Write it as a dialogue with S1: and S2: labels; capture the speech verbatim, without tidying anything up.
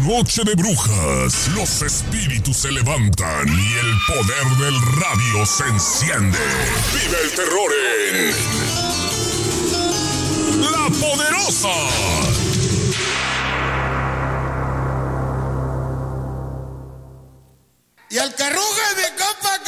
S1: Noche de brujas, los espíritus se levantan y el poder del radio se enciende. Vive el terror en La Poderosa.
S2: Y al carruja de copa